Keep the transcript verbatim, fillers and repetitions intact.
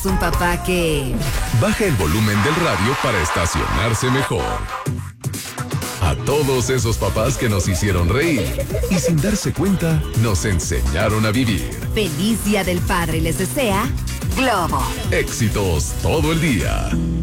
Un papá que... baja el volumen del radio para estacionarse mejor. A todos esos papás que nos hicieron reír y sin darse cuenta nos enseñaron a vivir. Feliz Día del Padre les desea Globo. Éxitos todo el día.